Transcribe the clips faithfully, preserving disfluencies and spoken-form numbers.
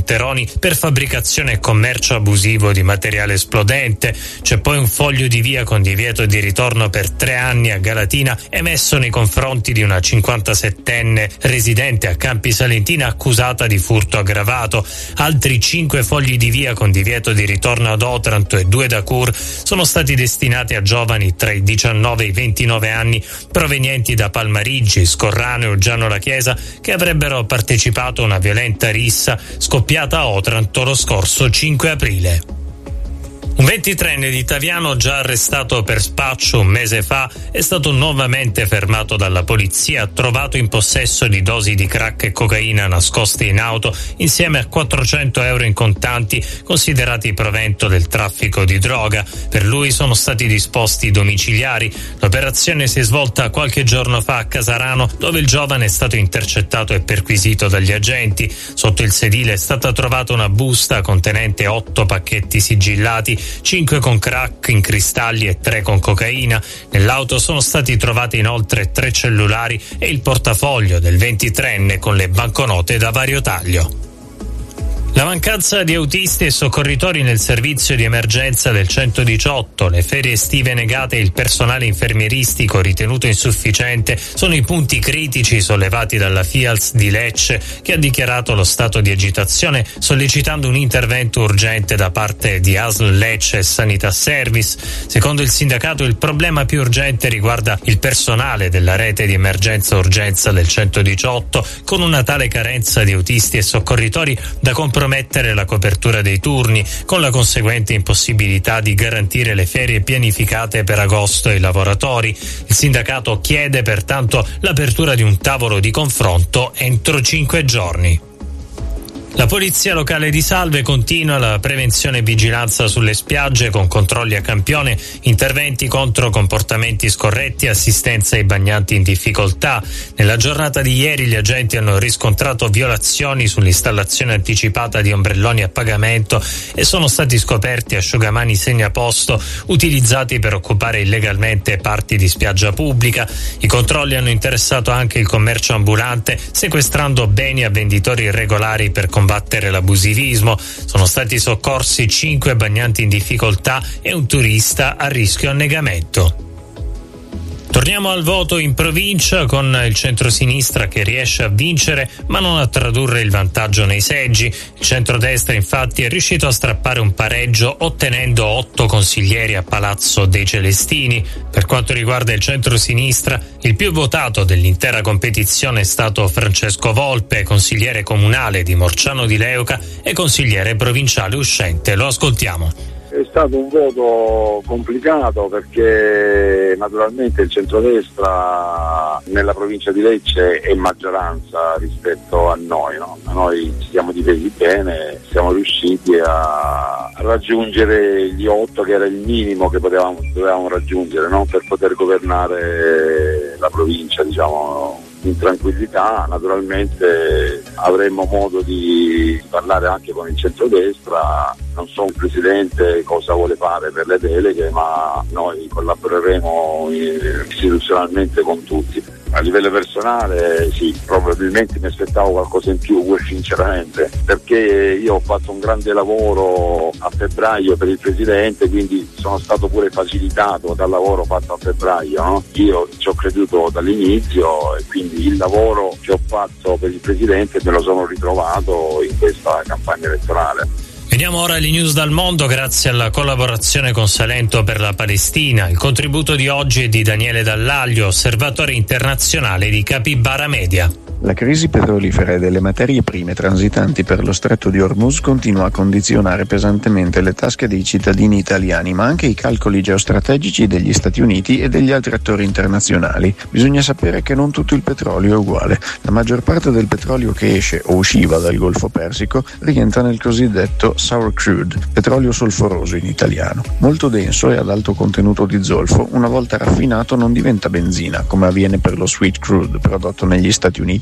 Alteroni per fabbricazione e commercio abusivo di materiale esplodente. C'è poi un foglio di via con divieto di ritorno per tre anni a Galatina emesso nei confronti di una cinquantasettenne residente a Campi Salentina accusata di furto aggravato. Altri cinque fogli di via con divieto di ritorno ad Otranto e due da Cur sono stati destinati a giovani tra i diciannove e i ventinove anni provenienti da Palmarigi, Scorrano e Uggiano la Chiesa che avrebbero partecipato a una violenta rissa scoppiata a Otranto lo scorso cinque aprile. Un ventitreenne di Taviano, già arrestato per spaccio un mese fa, è stato nuovamente fermato dalla polizia, trovato in possesso di dosi di crack e cocaina nascoste in auto, insieme a quattrocento euro in contanti, considerati provento del traffico di droga. Per lui sono stati disposti domiciliari. L'operazione si è svolta qualche giorno fa a Casarano, dove il giovane è stato intercettato e perquisito dagli agenti. Sotto il sedile è stata trovata una busta contenente otto pacchetti sigillati, cinque con crack in cristalli e tre con cocaina. Nell'auto sono stati trovati inoltre tre cellulari e il portafoglio del ventitreenne con le banconote da vario taglio. La mancanza di autisti e soccorritori nel servizio di emergenza del centodiciotto, le ferie estive negate e il personale infermieristico ritenuto insufficiente sono i punti critici sollevati dalla FIALS di Lecce, che ha dichiarato lo stato di agitazione sollecitando un intervento urgente da parte di A S L Lecce e Sanità Service. Secondo il sindacato il problema più urgente riguarda il personale della rete di emergenza-urgenza del centodiciotto, con una tale carenza di autisti e soccorritori da compromettere la copertura dei turni, con la conseguente impossibilità di garantire le ferie pianificate per agosto ai lavoratori. Il sindacato chiede pertanto l'apertura di un tavolo di confronto entro cinque giorni. La polizia locale di Salve continua la prevenzione e vigilanza sulle spiagge con controlli a campione, interventi contro comportamenti scorretti e assistenza ai bagnanti in difficoltà. Nella giornata di ieri gli agenti hanno riscontrato violazioni sull'installazione anticipata di ombrelloni a pagamento e sono stati scoperti asciugamani segnaposto utilizzati per occupare illegalmente parti di spiaggia pubblica. I controlli hanno interessato anche il commercio ambulante, sequestrando beni a venditori irregolari per combattere l'abusivismo. Sono stati soccorsi cinque bagnanti in difficoltà e un turista a rischio annegamento. Torniamo al voto in provincia con il centrosinistra che riesce a vincere ma non a tradurre il vantaggio nei seggi. Il centrodestra infatti è riuscito a strappare un pareggio ottenendo otto consiglieri a Palazzo dei Celestini. Per quanto riguarda il centrosinistra, il più votato dell'intera competizione è stato Francesco Volpe, consigliere comunale di Morciano di Leuca e consigliere provinciale uscente. Lo ascoltiamo. È stato un voto complicato perché naturalmente il centrodestra nella provincia di Lecce è maggioranza rispetto a noi, no? Noi ci siamo difesi bene, siamo riusciti a raggiungere gli otto che era il minimo che potevamo, dovevamo raggiungere, no? Per poter governare la provincia, diciamo, in tranquillità. Naturalmente avremo modo di parlare anche con il centrodestra. Non so un presidente cosa vuole fare per le deleghe, ma noi collaboreremo istituzionalmente con tutti. A livello personale sì, probabilmente mi aspettavo qualcosa in più, sinceramente, perché io ho fatto un grande lavoro a febbraio per il presidente, quindi sono stato pure facilitato dal lavoro fatto a febbraio, no? Io ci ho creduto dall'inizio e quindi il lavoro che ho fatto per il presidente me lo sono ritrovato in questa campagna elettorale. Vediamo ora le news dal mondo grazie alla collaborazione con Salento per la Palestina. Il contributo di oggi è di Daniele Dallaglio, osservatore internazionale di Capybara Media. La crisi petrolifera e delle materie prime transitanti per lo stretto di Hormuz continua a condizionare pesantemente le tasche dei cittadini italiani, ma anche i calcoli geostrategici degli Stati Uniti e degli altri attori internazionali. Bisogna sapere che non tutto il petrolio è uguale. La maggior parte del petrolio che esce o usciva dal Golfo Persico rientra nel cosiddetto sour crude, petrolio solforoso in italiano. Molto denso e ad alto contenuto di zolfo, una volta raffinato non diventa benzina, come avviene per lo sweet crude prodotto negli Stati Uniti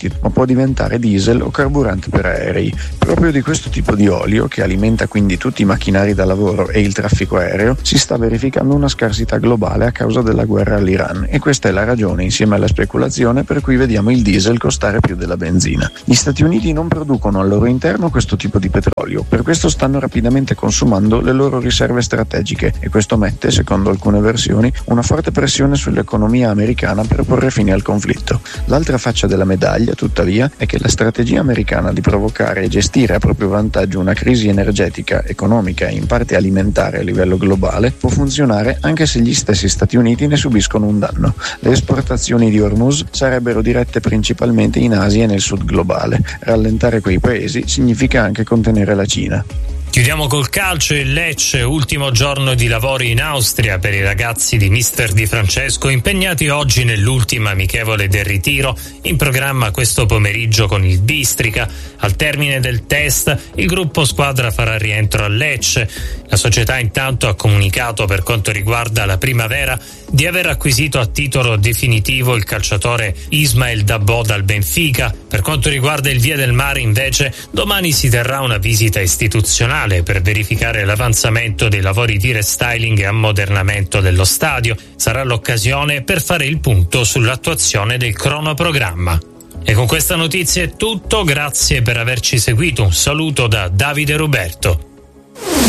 trasporti, ma può diventare diesel o carburante per aerei. Proprio di questo tipo di olio, che alimenta quindi tutti i macchinari da lavoro e il traffico aereo, si sta verificando una scarsità globale a causa della guerra all'Iran, e questa è la ragione, insieme alla speculazione, per cui vediamo il diesel costare più della benzina. Gli Stati Uniti non producono al loro interno questo tipo di petrolio, per questo stanno rapidamente consumando le loro riserve strategiche, e questo mette, secondo alcune versioni, una forte pressione sull'economia americana per porre fine al conflitto. L'altra faccia della medaglia, tuttavia, è che la strategia americana di provocare e gestire a proprio vantaggio una crisi energetica, economica e in parte alimentare a livello globale può funzionare anche se gli stessi Stati Uniti ne subiscono un danno. Le esportazioni di Hormuz sarebbero dirette principalmente in Asia e nel sud globale. Rallentare quei paesi significa anche contenere la Cina. Chiudiamo col calcio. Il Lecce, ultimo giorno di lavori in Austria per i ragazzi di mister Di Francesco, impegnati oggi nell'ultima amichevole del ritiro, in programma questo pomeriggio con il Bistrica. Al termine del test il gruppo squadra farà rientro a Lecce. La società intanto ha comunicato, per quanto riguarda la primavera, di aver acquisito a titolo definitivo il calciatore Ismael Dabò dal Benfica. Per quanto riguarda il Via del Mare, invece, domani si terrà una visita istituzionale per verificare l'avanzamento dei lavori di restyling e ammodernamento dello stadio. Sarà l'occasione per fare il punto sull'attuazione del cronoprogramma. E con questa notizia è tutto, grazie per averci seguito, un saluto da Davide Roberto.